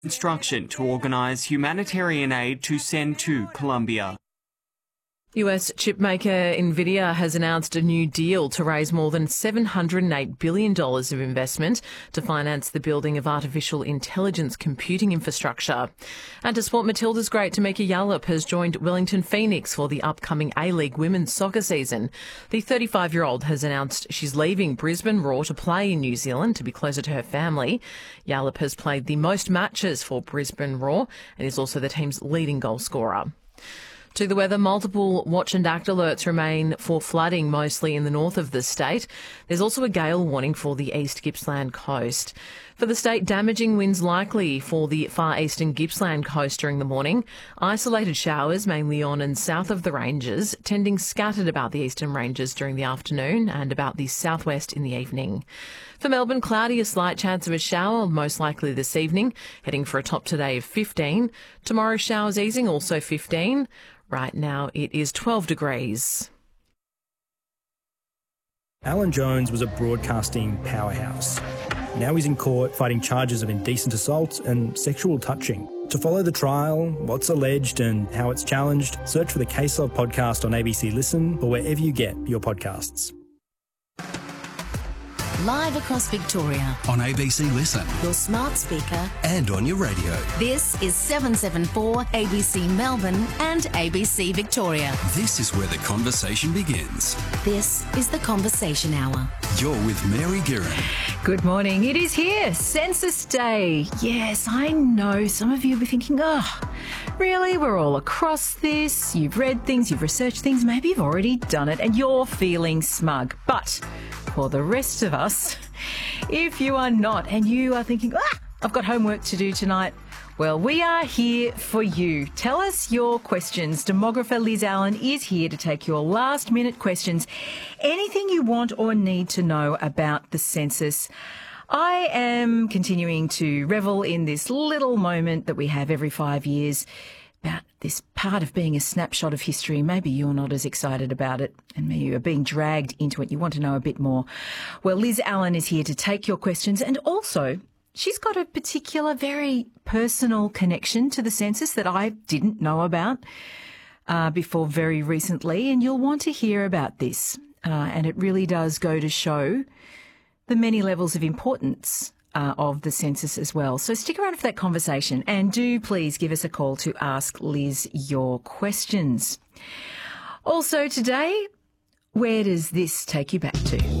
instruction to organise humanitarian aid to send to Colombia. US chipmaker Nvidia has announced a new deal to raise more than $708 billion of investment to finance the building of artificial intelligence computing infrastructure. And to sport, Matilda's great Tamika Yallop has joined Wellington Phoenix for the upcoming A-League women's soccer season. The 35-year-old has announced she's leaving Brisbane Roar to play in New Zealand to be closer to her family. Yallop has played the most matches for Brisbane Roar and is also the team's leading goal scorer. To the weather, multiple watch and act alerts remain for flooding, mostly in the north of the state. There's also a gale warning for the East Gippsland coast. For the state, damaging winds likely for the far eastern Gippsland coast during the morning. Isolated showers mainly on and south of the ranges, tending scattered about the eastern ranges during the afternoon and about the southwest in the evening. For Melbourne, cloudy, a slight chance of a shower, most likely this evening, heading for a top today of 15. Tomorrow, showers easing, also 15. Right now, it is 12 degrees. Alan Jones was a broadcasting powerhouse. Now he's in court fighting charges of indecent assault and sexual touching. To follow the trial, what's alleged and how it's challenged, search for the Case Of podcast on ABC Listen or wherever you get your podcasts. Live across Victoria. On ABC Listen. Your smart speaker. And on your radio. This is 774 ABC Melbourne and ABC Victoria. This is where the conversation begins. This is the Conversation Hour. You're with Mary Guerin. Good morning. It is here, Census Day. Yes, I know some of you will be thinking, really? We're all across this. You've read things, you've researched things, maybe you've already done it and you're feeling smug. But for the rest of us, if you are not and you are thinking, I've got homework to do tonight, well, we are here for you. Tell us your questions. Demographer Liz Allen is here to take your last-minute questions. Anything you want or need to know about the census. I am continuing to revel in this little moment that we have every 5 years about this part of being a snapshot of history. Maybe you're not as excited about it and maybe you're being dragged into it. You want to know a bit more. Well, Liz Allen is here to take your questions, and also she's got a particular, very personal connection to the census that I didn't know about before very recently, and you'll want to hear about this. And it really does go to show the many levels of importance of the census as well. So stick around for that conversation, and do please give us a call to ask Liz your questions. Also today, where does this take you back to?